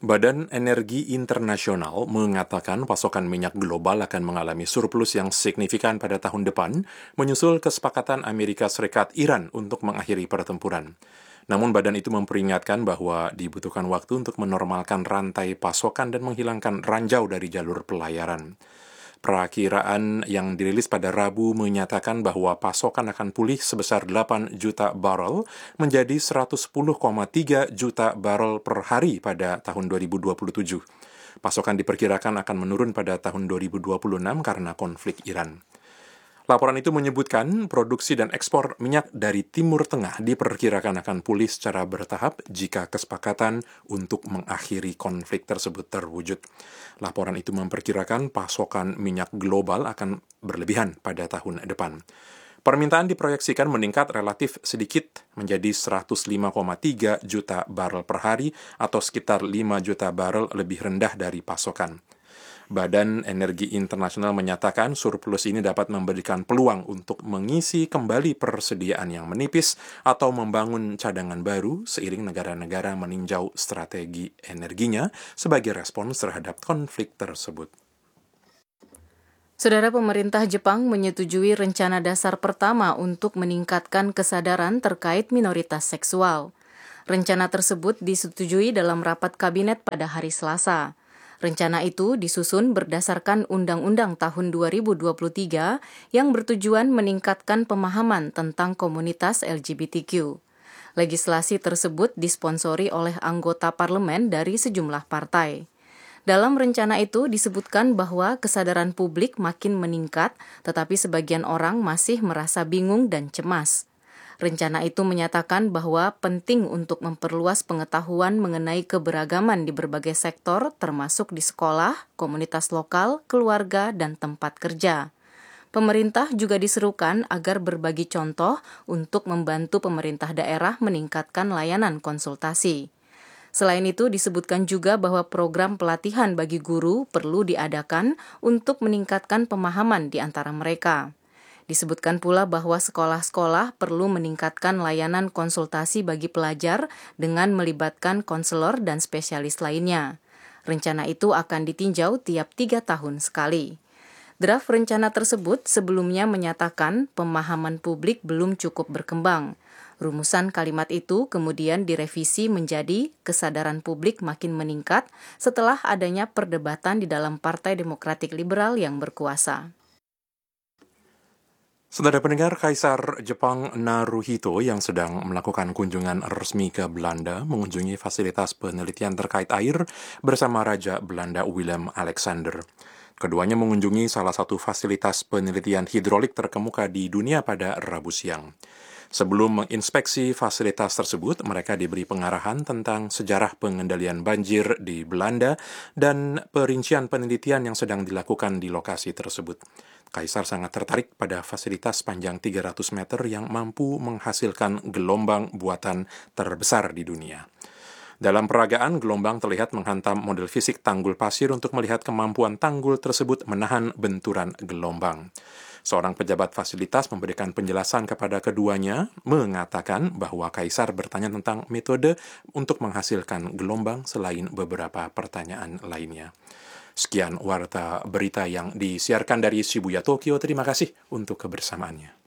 Badan Energi Internasional mengatakan pasokan minyak global akan mengalami surplus yang signifikan pada tahun depan, menyusul kesepakatan Amerika Serikat-Iran untuk mengakhiri pertempuran. Namun badan itu memperingatkan bahwa dibutuhkan waktu untuk menormalkan rantai pasokan dan menghilangkan ranjau dari jalur pelayaran. Perakiraan yang dirilis pada Rabu menyatakan bahwa pasokan akan pulih sebesar 8 juta barrel menjadi 110,3 juta barrel per hari pada tahun 2027. Pasokan diperkirakan akan menurun pada tahun 2026 karena konflik Iran. Laporan itu menyebutkan produksi dan ekspor minyak dari Timur Tengah diperkirakan akan pulih secara bertahap jika kesepakatan untuk mengakhiri konflik tersebut terwujud. Laporan itu memperkirakan pasokan minyak global akan berlebihan pada tahun depan. Permintaan diproyeksikan meningkat relatif sedikit menjadi 105,3 juta barrel per hari atau sekitar 5 juta barrel lebih rendah dari pasokan. Badan Energi Internasional menyatakan surplus ini dapat memberikan peluang untuk mengisi kembali persediaan yang menipis atau membangun cadangan baru seiring negara-negara meninjau strategi energinya sebagai respons terhadap konflik tersebut. Saudara, pemerintah Jepang menyetujui rencana dasar pertama untuk meningkatkan kesadaran terkait minoritas seksual. Rencana tersebut disetujui dalam rapat kabinet pada hari Selasa. Rencana itu disusun berdasarkan Undang-Undang tahun 2023 yang bertujuan meningkatkan pemahaman tentang komunitas LGBTQ. Legislasi tersebut disponsori oleh anggota parlemen dari sejumlah partai. Dalam rencana itu disebutkan bahwa kesadaran publik makin meningkat, tetapi sebagian orang masih merasa bingung dan cemas. Rencana itu menyatakan bahwa penting untuk memperluas pengetahuan mengenai keberagaman di berbagai sektor, termasuk di sekolah, komunitas lokal, keluarga, dan tempat kerja. Pemerintah juga diserukan agar berbagi contoh untuk membantu pemerintah daerah meningkatkan layanan konsultasi. Selain itu, disebutkan juga bahwa program pelatihan bagi guru perlu diadakan untuk meningkatkan pemahaman di antara mereka. Disebutkan pula bahwa sekolah-sekolah perlu meningkatkan layanan konsultasi bagi pelajar dengan melibatkan konselor dan spesialis lainnya. Rencana itu akan ditinjau tiap 3 tahun sekali. Draft rencana tersebut sebelumnya menyatakan pemahaman publik belum cukup berkembang. Rumusan kalimat itu kemudian direvisi menjadi kesadaran publik makin meningkat setelah adanya perdebatan di dalam Partai Demokratik Liberal yang berkuasa. Saudara pendengar, Kaisar Jepang Naruhito yang sedang melakukan kunjungan resmi ke Belanda mengunjungi fasilitas penelitian terkait air bersama Raja Belanda Willem Alexander. Keduanya mengunjungi salah satu fasilitas penelitian hidrolik terkemuka di dunia pada Rabu siang. Sebelum menginspeksi fasilitas tersebut, mereka diberi pengarahan tentang sejarah pengendalian banjir di Belanda dan perincian penelitian yang sedang dilakukan di lokasi tersebut. Kaisar sangat tertarik pada fasilitas panjang 300 meter yang mampu menghasilkan gelombang buatan terbesar di dunia. Dalam peragaan, gelombang terlihat menghantam model fisik tanggul pasir untuk melihat kemampuan tanggul tersebut menahan benturan gelombang. Seorang pejabat fasilitas memberikan penjelasan kepada keduanya, mengatakan bahwa Kaisar bertanya tentang metode untuk menghasilkan gelombang selain beberapa pertanyaan lainnya. Sekian warta berita yang disiarkan dari Shibuya, Tokyo. Terima kasih untuk kebersamaannya.